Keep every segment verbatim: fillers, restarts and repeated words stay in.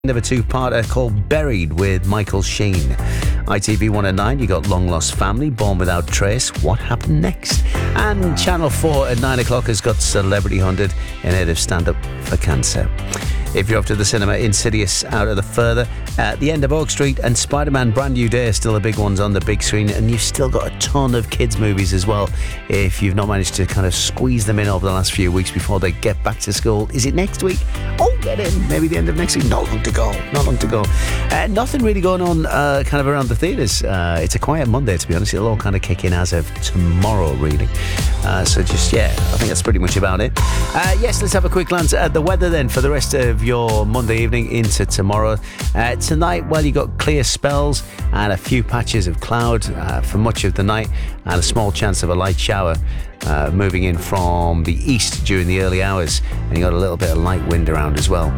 of a two-parter called Buried with Michael Sheen. I T V one oh nine, you got Long Lost Family, Born Without Trace, What Happened Next? And Channel four at nine o'clock has got Celebrity Hunted in aid of Stand Up for Cancer. If you're off to the cinema, Insidious Out of the Further, at the end of Oak Street, and Spider-Man Brand New Day are still the big ones on the big screen, and you've still got a ton of kids' movies as well if you've not managed to kind of squeeze them in over the last few weeks before they get back to school. Is it next week? Oh, get in. Maybe the end of next week. Not long to go. Not long to go. Uh, nothing really going on uh, kind of around the theatres. Uh, it's a quiet Monday, to be honest. It'll all kind of kick in as of tomorrow, really. Uh, so just, yeah, I think that's pretty much about it. Uh, yes, let's have a quick glance at the weather then for the rest of your Monday evening into tomorrow. Uh, tonight, well, you got clear spells and a few patches of cloud uh, for much of the night, and a small chance of a light shower uh, moving in from the east during the early hours, and you got a little bit of light wind around as well.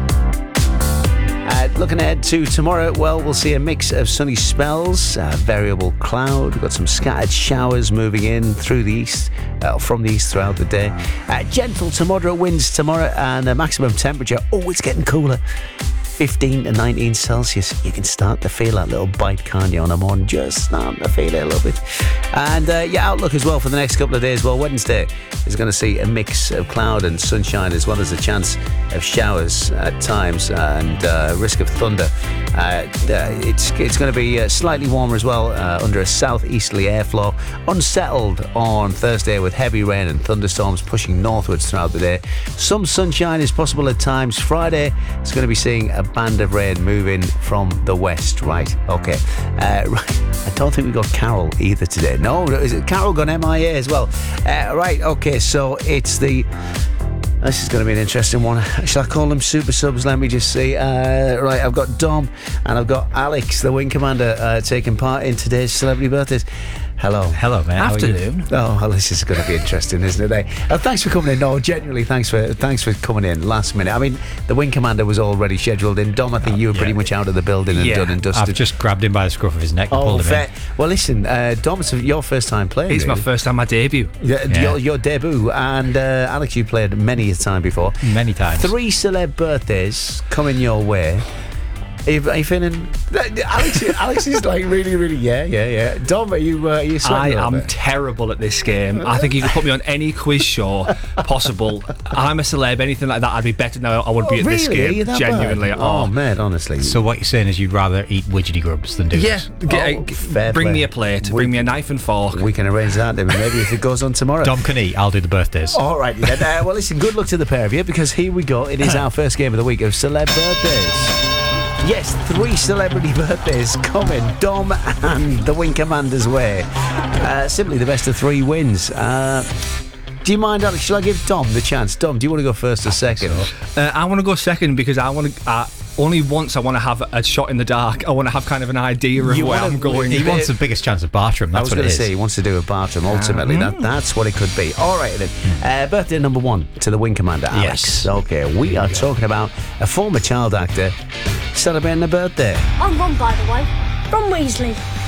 Uh, looking ahead to tomorrow, well, we'll see a mix of sunny spells, uh, variable cloud. We've got some scattered showers moving in through the east, uh, from the east throughout the day. Uh, gentle to moderate winds tomorrow, and a maximum temperature, oh, it's getting cooler. fifteen to nineteen Celsius. You can start to feel that little bite, can't you, on a morning? Just starting to feel it a little bit. And uh, yeah, outlook as well for the next couple of days. Well, Wednesday is going to see a mix of cloud and sunshine, as well as a chance of showers at times, and uh, risk of thunder. Uh, it's it's going to be uh, slightly warmer as well, uh, under a southeasterly airflow. Unsettled on Thursday with heavy rain and thunderstorms pushing northwards throughout the day. Some sunshine is possible at times. Friday is going to be seeing a band of rain moving from the west. Right, okay. Uh, right. I don't think we got Carol either today. No, is it Carol gone M I A as well? Uh, right, okay, so it's the... This is going to be an interesting one. Shall I call them super subs? Let me just see. Uh, right, I've got Dom and I've got Alex, the Wing Commander, uh, taking part in today's Celebrity Birthdays. Hello. Hello, man. Afternoon. Oh, well, this is going to be interesting, isn't it? Eh? Uh, thanks for coming in. No, genuinely, thanks for thanks for coming in last minute. I mean, the Wing Commander was already scheduled in. Dom, I think you were pretty yeah. much out of the building and yeah. done and dusted. I've just grabbed him by the scruff of his neck and oh, pulled him fair. in. Well, listen, uh, Dom, it's your first time playing. It's really. my first time, my debut. Yeah, yeah. Your, your debut. And uh, Alex, you played many a time before. Many times. Three celeb birthdays coming your way. Are you, are you feeling... Alex, Alex is like really, really... Yeah, yeah, yeah. Dom, are you, uh, are you sweating? I am bit? terrible at this game. I think if you put me on any quiz show possible, I'm a celeb, anything like that, I'd be better now. I would oh, be at really? this game. Genuinely. Oh, oh, man, honestly. So what you're saying is you'd rather eat widgety grubs than do yeah, this? Yeah. Oh, bring play. me a plate. We, bring me a knife and fork. We can arrange that then. Maybe if it goes on tomorrow. Dom can eat. I'll do the birthdays. All right, then. Uh, well, listen, good luck to the pair of you, because here we go. It is our first game of the week of Celeb Birthdays. Yes, three celebrity birthdays coming Dom and the Wing Commander's way. Uh, simply the best of three wins. Uh, do you mind, Alex? Shall I give Dom the chance? Dom, do you want to go first or second? Uh, I want to go second because I want to... Uh, only once I want to have a shot in the dark. I want to have kind of an idea of you where I'm going. He wants the biggest chance of Bartram. That's what it is. I was going to say he wants to do a Bartram. Ultimately, uh, that, that's what it could be. All right, then. Uh, birthday number one to the Wing Commander, Alex. Yes. Okay, we are talking about a former child actor celebrating a birthday. I'm Ron, by the way. Ron Weasley.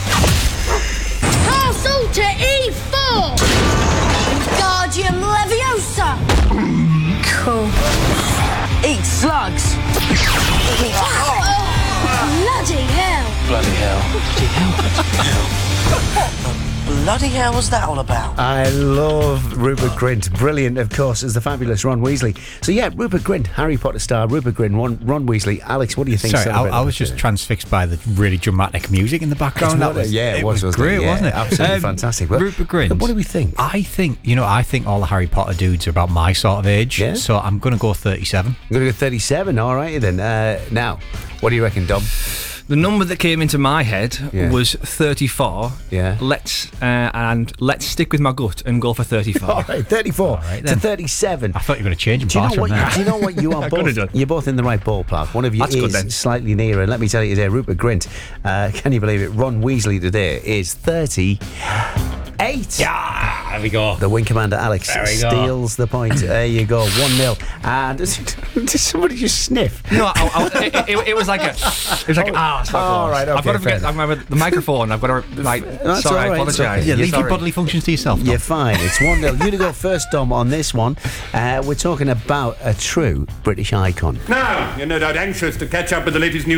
House Alter E four. Guardium Leviosa. Cool. Eat slugs. Oh, bloody hell. Bloody hell. Bloody hell. Bloody hell. Bloody hell was that all about? I love Rupert Grint. Brilliant, of course, as the fabulous Ron Weasley. So yeah, Rupert Grint, Harry Potter star, Rupert Grint, Ron, Ron Weasley. Alex, what do you think? Sorry, I, I was just transfixed by the really dramatic music in the background. That was, yeah, it, it was, was great, yeah, wasn't it? Absolutely um, fantastic. Well, Rupert Grint. What do we think? I think, you know, I think all the Harry Potter dudes are about my sort of age. Yeah? So I'm going to go thirty-seven. I'm going to go thirty-seven. All right, then. Uh, now, what do you reckon, Dom? The number that came into my head yeah. was thirty-four. Yeah. Let's uh, and let's stick with my gut and go for thirty-four. All right, thirty-four All right, to thirty-seven. I thought you were going to change them. Do you know what? You, do you know what? You are both. You're both in the right ballpark. One of you That's is good, then. slightly nearer. And let me tell you today, Rupert Grint. Uh, can you believe it? Ron Weasley today is thirty. eight. Yeah, there we go. The Wing Commander Alex There we go. steals the point. There you go, one nil. And does, does somebody just sniff? No, I, I, it, it, it was like a, it was like ah. Oh, all right, I've okay, got to fair forget. I remember the microphone. I've got to like. That's sorry, all I right, it's apologise. okay. Yeah, leave sorry. your bodily functions to yourself. Tom. You're fine. It's one nil. You to go first, Dom, on this one. Uh, we're talking about a true British icon. Now, you're no doubt anxious to catch up with the latest news.